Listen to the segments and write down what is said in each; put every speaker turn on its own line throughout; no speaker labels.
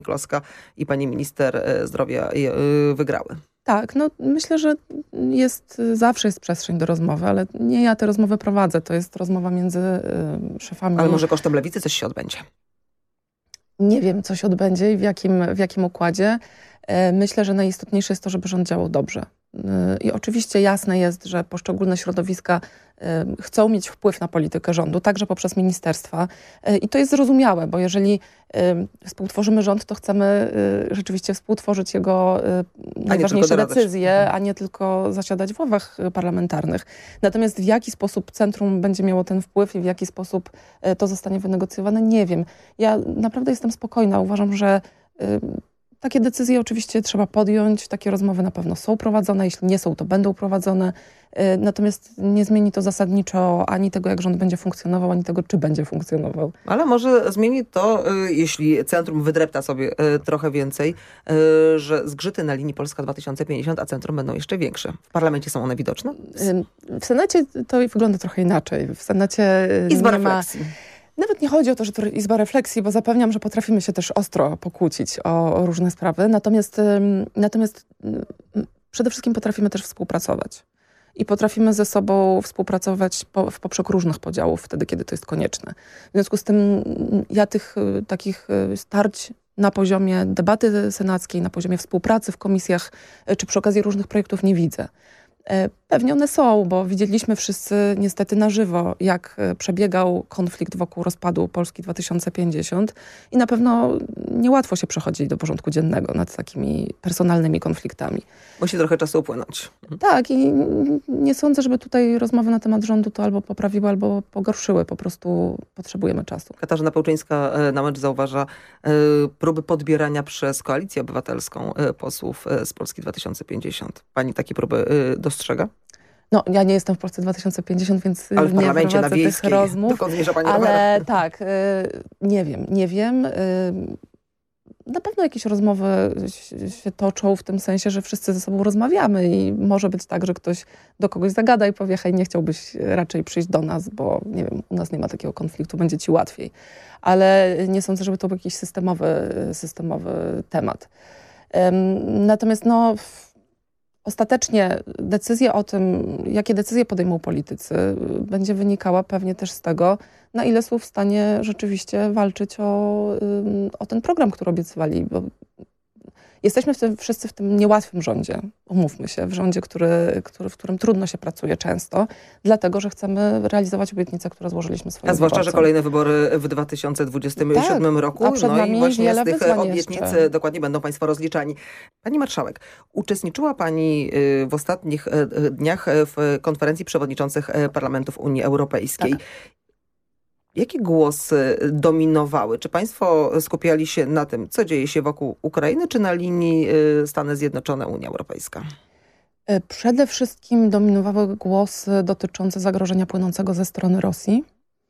Kloska i pani minister zdrowia wygrały.
Tak, no myślę, że zawsze jest przestrzeń do rozmowy, ale nie ja te rozmowy prowadzę, to jest rozmowa między szefami.
Ale może kosztem Lewicy coś się odbędzie?
Nie wiem, co się odbędzie i w jakim układzie. Myślę, że najistotniejsze jest to, żeby rząd działał dobrze. I oczywiście jasne jest, że poszczególne środowiska chcą mieć wpływ na politykę rządu, także poprzez ministerstwa. I to jest zrozumiałe, bo jeżeli współtworzymy rząd, to chcemy rzeczywiście współtworzyć jego najważniejsze decyzje, a nie tylko zasiadać w ławach parlamentarnych. Natomiast w jaki sposób centrum będzie miało ten wpływ i w jaki sposób to zostanie wynegocjowane, nie wiem. Ja naprawdę jestem spokojna. Uważam, że takie decyzje oczywiście trzeba podjąć, takie rozmowy na pewno są prowadzone, jeśli nie są, to będą prowadzone, natomiast nie zmieni to zasadniczo ani tego, jak rząd będzie funkcjonował, ani tego, czy będzie funkcjonował.
Ale może zmieni to, jeśli centrum wydrepta sobie trochę więcej, że zgrzyty na linii Polska 2050, a centrum będą jeszcze większe. W parlamencie są one widoczne?
W Senacie to wygląda trochę inaczej. W Senacie
Izba refleksji.
Nawet nie chodzi o to, że to Izba refleksji, bo zapewniam, że potrafimy się też ostro pokłócić o różne sprawy. Natomiast przede wszystkim potrafimy też współpracować. I potrafimy ze sobą współpracować w poprzek różnych podziałów, wtedy, kiedy to jest konieczne. W związku z tym ja tych takich starć na poziomie debaty senackiej, na poziomie współpracy w komisjach, czy przy okazji różnych projektów nie widzę. Pewnie one są, bo widzieliśmy wszyscy niestety na żywo, jak przebiegał konflikt wokół rozpadu Polski 2050 i na pewno niełatwo się przechodzi do porządku dziennego nad takimi personalnymi konfliktami.
Musi trochę czasu upłynąć.
Tak, i nie sądzę, żeby tutaj rozmowy na temat rządu to albo poprawiły, albo pogorszyły. Po prostu potrzebujemy czasu.
Katarzyna Pełczyńska na Mecz zauważa próby podbierania przez Koalicję Obywatelską posłów z Polski 2050. Pani takie próby dostrzega?
No, ja nie jestem w Polsce 2050, więc
ale w parlamencie,
nie
na Wiejskiej,
tych rozmów.
dokąd zmierza pani
ale
rowerem?
Tak, nie wiem. Na pewno jakieś rozmowy się toczą w tym sensie, że wszyscy ze sobą rozmawiamy i może być tak, że ktoś do kogoś zagada i powie, hej, nie chciałbyś raczej przyjść do nas, bo nie wiem, u nas nie ma takiego konfliktu, będzie ci łatwiej. Ale nie sądzę, żeby to był jakiś systemowy temat. Natomiast ostatecznie decyzja o tym, jakie decyzje podejmą politycy, będzie wynikała pewnie też z tego, na ile są w stanie rzeczywiście walczyć o ten program, który obiecywali. Bo jesteśmy wszyscy w tym niełatwym rządzie, umówmy się, w rządzie, w którym trudno się pracuje często, dlatego, że chcemy realizować obietnice, które złożyliśmy swoim
zwłaszcza,
wyborcom.
że kolejne wybory w 2027 roku.
A przed nami
i właśnie
wiele
z tych
wyzwań
obietnic
jeszcze.
dokładnie będą państwo rozliczani. Pani marszałek, uczestniczyła pani w ostatnich dniach w konferencji przewodniczących parlamentów Unii Europejskiej.
Tak.
Jakie głosy dominowały? Czy państwo skupiali się na tym, co dzieje się wokół Ukrainy, czy na linii Stany Zjednoczone, Unia Europejska?
Przede wszystkim dominowały głosy dotyczące zagrożenia płynącego ze strony Rosji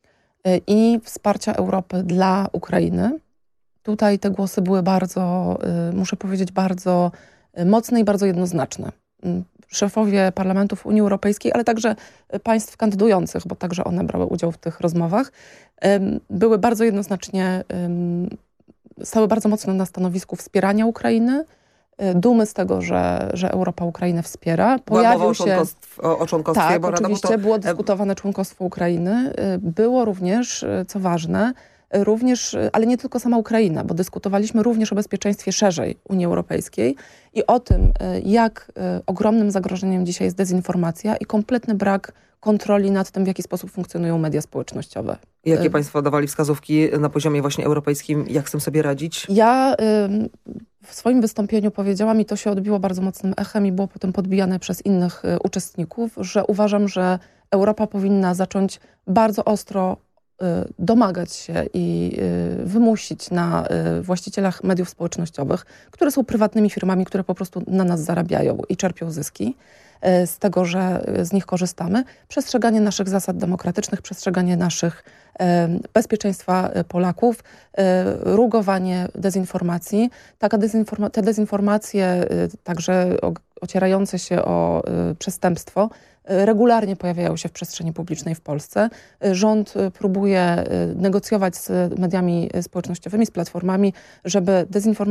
i wsparcia Europy dla Ukrainy. Tutaj te głosy były bardzo, muszę powiedzieć, bardzo mocne i bardzo jednoznaczne. Szefowie parlamentów Unii Europejskiej, ale także państw kandydujących, bo także one brały udział w tych rozmowach, były bardzo jednoznacznie, stały bardzo mocno na stanowisku wspierania Ukrainy, dumy z tego, że Europa Ukrainę wspiera.
Pojawił się o członkostwie.
Tak,
bo
oczywiście było dyskutowane członkostwo Ukrainy. Było również, co ważne, ale nie tylko sama Ukraina, bo dyskutowaliśmy również o bezpieczeństwie szerzej Unii Europejskiej i o tym, jak ogromnym zagrożeniem dzisiaj jest dezinformacja i kompletny brak kontroli nad tym, w jaki sposób funkcjonują media społecznościowe.
Jakie państwo dawali wskazówki na poziomie właśnie europejskim, jak z tym sobie radzić?
Ja w swoim wystąpieniu powiedziałam, i to się odbiło bardzo mocnym echem i było potem podbijane przez innych uczestników, że uważam, że Europa powinna zacząć bardzo ostro domagać się i wymusić na właścicielach mediów społecznościowych, które są prywatnymi firmami, które po prostu na nas zarabiają i czerpią zyski z tego, że z nich korzystamy, przestrzeganie naszych zasad demokratycznych, przestrzeganie naszych bezpieczeństwa Polaków, rugowanie dezinformacji. Te dezinformacje, także ocierające się o przestępstwo regularnie pojawiają się w przestrzeni publicznej w Polsce. Rząd próbuje negocjować z mediami społecznościowymi, z platformami, żeby dezinformacja